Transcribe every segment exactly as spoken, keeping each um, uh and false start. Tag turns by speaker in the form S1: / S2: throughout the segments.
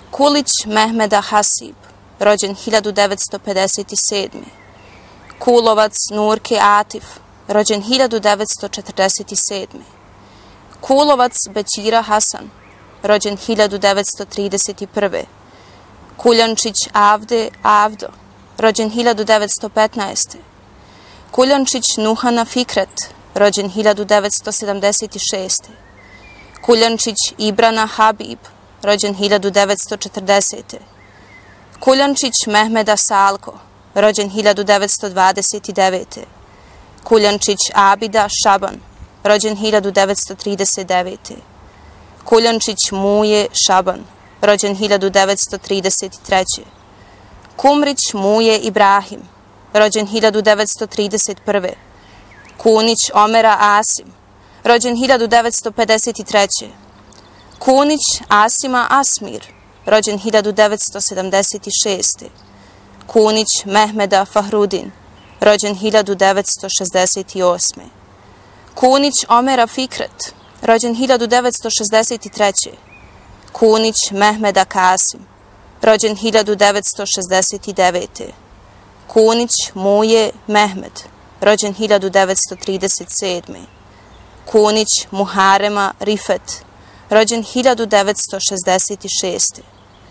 S1: Kulić Mehmeda Hasib, rođen hiljadu devetsto pedeset sedme. Kulovac Nurke Atif, rođen hiljadu devetsto četrdeset sedme. Kulovac Bećira Hasan, rođen hiljadu devetsto trideset prve. Kuljančić Avde Avdo, rođen hiljadu devetsto petnaeste. Kuljančić Nuhana Fikret, rođen hiljadu devetsto sedamdeset šeste. Kuljančić Ibrana Habib, rođen hiljadu devetsto četrdesete. Kuljančić Mehmeda Salko, rođen hiljadu devetsto dvadeset devete. Kuljančić Abida Šaban, rođen hiljadu devetsto trideset devete. Kuljančić Muje Šaban, rođen hiljadu devetsto trideset treće. Kumrić Muje Ibrahim, rođen hiljadu devetsto trideset prve. Kunić Omera Asim, rođen hiljadu devetsto pedeset treće. Kunić Asima Asmir, rođen hiljadu devetsto sedamdeset šeste. Kunić Mehmeda Fahrudin, rođen hiljadu devetsto šezdeset osme. Kunić Omera Fikret, rođen hiljadu devetsto šezdeset treće. Kunić Mehmeda Kasim, rođen hiljadu devetsto šezdeset devete. Kunić Muje Mehmed, rođen hiljadu devetsto trideset sedme. Kunić Muharema Rifet, rođen hiljadu devetsto šezdeset šeste.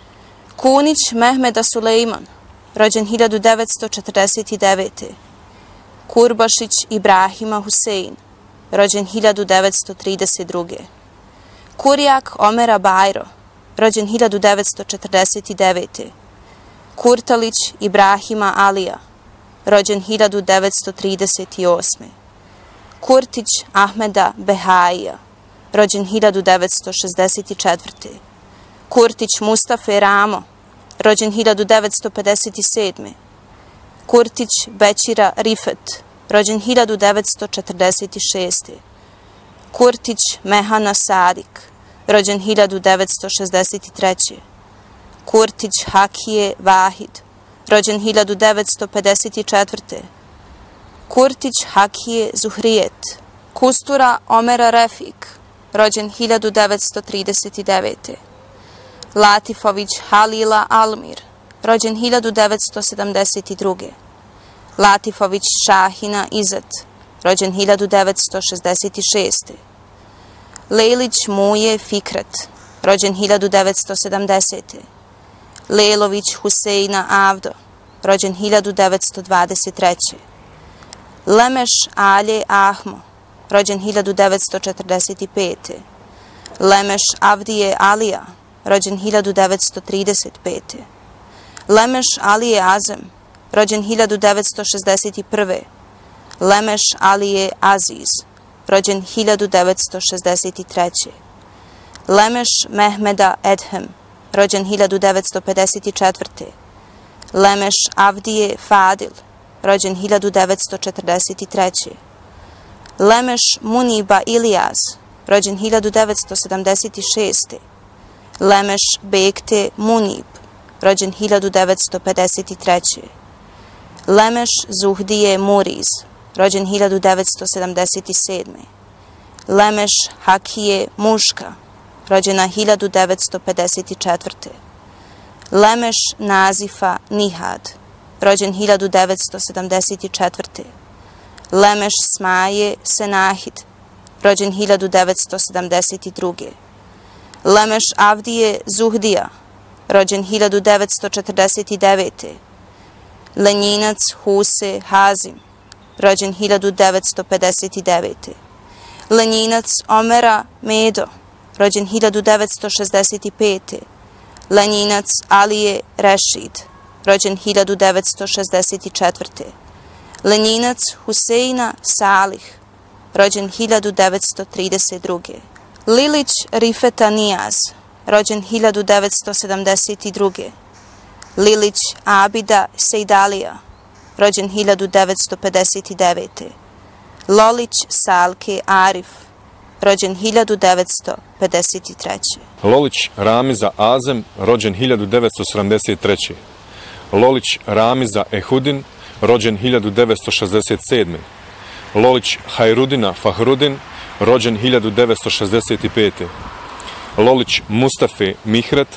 S1: Kunić Mehmeda Sulejman, rođen hiljadu devetsto četrdeset devete. Kurbašić Ibrahima Husein, rođen hiljadu devetsto trideset druge. Kurijak Omera Bajro, rođen hiljadu devetsto četrdeset devete. Kurtalić Ibrahima Alija, rođen hiljadu devetsto trideset osme. Kurtić Ahmeda Behaija, rođen hiljadu devetsto šezdeset četvrte. Kurtić Mustafe Ramo, rođen hiljadu devetsto pedeset sedme. Kurtić Bećira Rifet, rođen hiljadu devetsto četrdeset šeste. Kurtić Mehana Sadik, rođen hiljadu devetsto šezdeset treće. Kurtić Hakije Vahid, rođen hiljadu devetsto pedeset četvrte. Kurtić Hakije Zuhrijet. Kustura Omera Refik, rođen hiljadu devetsto trideset devete. Latifović Halila Almir, rođen hiljadu devetsto sedamdeset druge. Latifović Šahina Izet, rođen hiljadu devetsto šezdeset šeste. Lejlić Muje Fikret, rođen hiljadu devetsto sedamdesete. Lejlović Huseina Avdo, rođen hiljadu devetsto dvadeset treće. Lemeš Alje Ahmo, rođen hiljadu devetsto četrdeset pete. Lemeš Avdije Alija, rođen hiljadu devetsto trideset pete. Lemeš Alije Azem, rođen hiljadu devetsto šezdeset prve. Lemeš Alije Aziz, rođen hiljadu devetsto šezdeset treće. Lemeš Mehmeda Edhem, rođen hiljadu devetsto pedeset četvrte. Lemeš Avdije Fadil, rođen hiljadu devetsto četrdeset treće. Lemeš Muniba Ilijaz, rođen hiljadu devetsto sedamdeset šeste. Lemeš Bekte Munib, rođen hiljadu devetsto pedeset treće. Lemeš Zuhdije Muriz, rođen hiljadu devetsto sedamdeset sedme. Lemeš Hakije Muška, rođena hiljadu devetsto pedeset četvrte. Lemeš Nazifa Nihad, rođen hiljadu devetsto sedamdeset četvrte. Lemeš Smaje Senahid, rođen hiljadu devetsto sedamdeset druge. Lemeš Avdije Zuhdija, rođen hiljadu devetsto četrdeset devete. Lenjinac Huse Hazim, rođen hiljadu devetsto pedeset devete. Lenjinac Omera Medo, rođen hiljadu devetsto šezdeset pete. Lenjinac Alije Rešid, rođen hiljadu devetsto šezdeset četvrte. Lenjinac Huseina Salih, rođen hiljadu devetsto trideset druge. Lilić Rifeta Nijaz, rođen hiljadu devetsto sedamdeset druge. Lilić Abida Sejdalija, rođen hiljadu devetsto pedeset devete. Lolić Salke Arif, rođen hiljadu devetsto pedeset treće.
S2: Lolić Ramiza Azem, rođen hiljadu devetsto sedamdeset treće. Lolić Ramiza Ehudin, rođen hiljadu devetsto šezdeset sedme. Lolić Hajrudina Fahrudin, rođen hiljadu devetsto šezdeset pete. Lolić Mustafe Mihret,